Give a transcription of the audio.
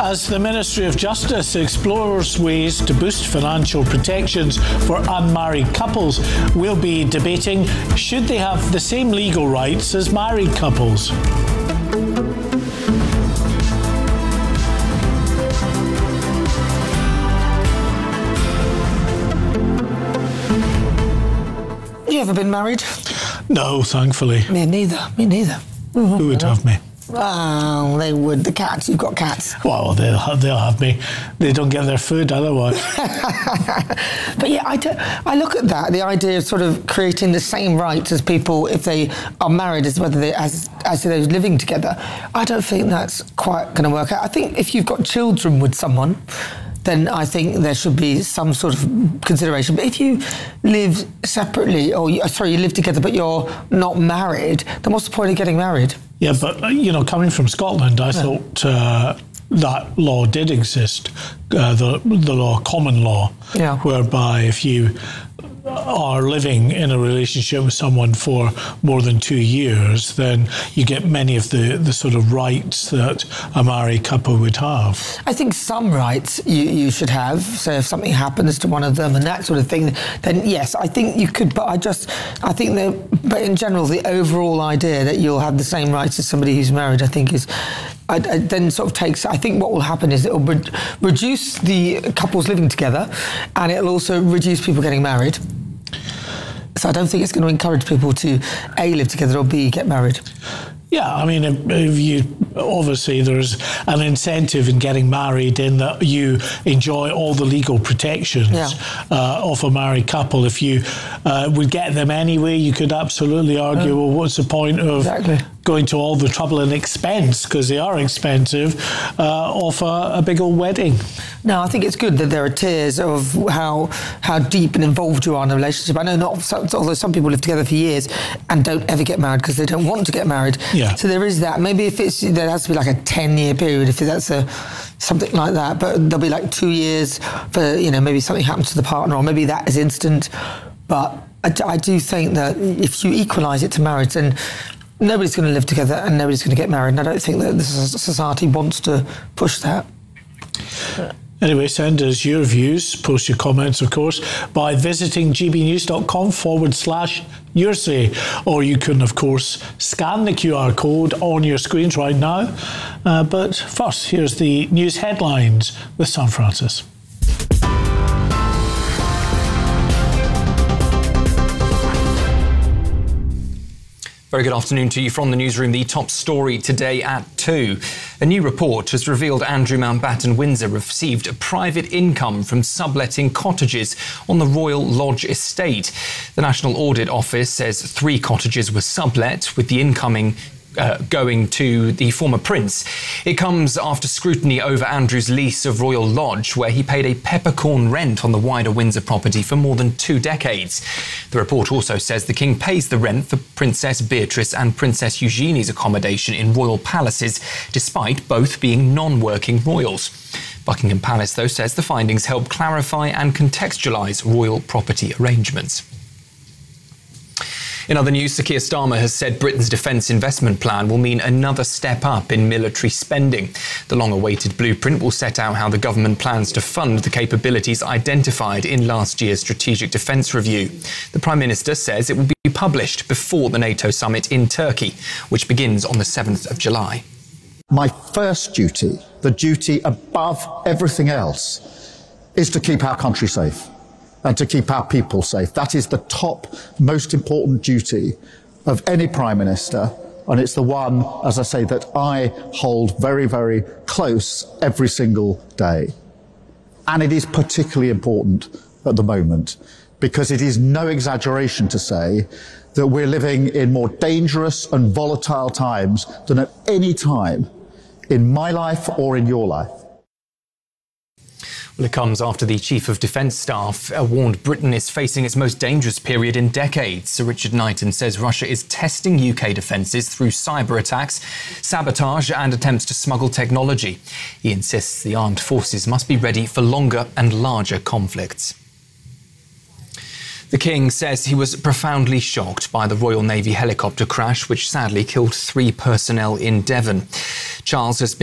As the Ministry of Justice explores ways to boost financial protections for unmarried couples, we'll be debating, should they have the same legal rights as married couples? You ever been married? No, thankfully. Me neither. Who would have me? Oh, they would. The cats. You've got cats. Well, they'll have me. They don't get their food otherwise. But yeah, I look at that, the idea of sort of creating the same rights as people if they are married as whether they as they're living together. I don't think that's quite going to work out. I think if you've got children with someone, then I think there should be some sort of consideration. But if you live separately, or you live together but you're not married, then what's the point of getting married? Yeah, but, coming from Scotland, I thought that law did exist, the law, common law, whereby if you are living in a relationship with someone for more than 2 years, then you get many of the sort of rights that a married couple would have. I think some rights you should have. So if something happens to one of them and that sort of thing, then yes, I think you could. But but in general, the overall idea that you'll have the same rights as somebody who's married, I think is. Then sort of takes. I think what will happen is it will reduce the couples living together, and it'll also reduce people getting married. So I don't think it's going to encourage people to A, live together, or B, get married. Yeah, I mean, if you obviously there's an incentive in getting married in that you enjoy all the legal protections of a married couple. If you would get them anyway, you could absolutely argue, well, what's the point of going to all the trouble and expense, because they are expensive, of a big old wedding? No, I think it's good that there are tiers of how deep and involved you are in a relationship. I know although some people live together for years and don't ever get married because they don't want to get married. Yeah. So there is that. Maybe there has to be like a 10-year period if that's something like that. But there'll be like 2 years for, maybe something happens to the partner, or maybe that is instant. But I do think that if you equalise it to marriage, then nobody's going to live together and nobody's going to get married. And I don't think that the society wants to push that. Anyway, send us your views, post your comments, of course, by visiting gbnews.com/yoursay. Or you can, of course, scan the QR code on your screens right now. But first, here's the news headlines with Sam Francis. Very good afternoon to you from the newsroom. The top story today at 2. A new report has revealed Andrew Mountbatten Windsor received private income from subletting cottages on the Royal Lodge estate. The National Audit Office says 3 cottages were sublet, with the incoming going to the former prince. It comes after scrutiny over Andrew's lease of Royal Lodge, where he paid a peppercorn rent on the wider Windsor property for more than 2 decades. The report also says the King pays the rent for Princess Beatrice and Princess Eugenie's accommodation in royal palaces, despite both being non-working royals. Buckingham Palace, though, says the findings help clarify and contextualise royal property arrangements. In other news, Sir Keir Starmer has said Britain's defence investment plan will mean another step up in military spending. The long-awaited blueprint will set out how the government plans to fund the capabilities identified in last year's Strategic Defence Review. The Prime Minister says it will be published before the NATO summit in Turkey, which begins on the 7th of July. My first duty, the duty above everything else, is to keep our country safe and to keep our people safe. That is the top, most important duty of any Prime Minister, and it's the one, as I say, that I hold very, very close every single day. And it is particularly important at the moment, because it is no exaggeration to say that we're living in more dangerous and volatile times than at any time in my life or in your life. Well, it comes after the Chief of Defence Staff warned Britain is facing its most dangerous period in decades. Sir Richard Knighton says Russia is testing UK defences through cyber attacks, sabotage and attempts to smuggle technology. He insists the armed forces must be ready for longer and larger conflicts. The King says he was profoundly shocked by the Royal Navy helicopter crash, which sadly killed 3 personnel in Devon. Charles has been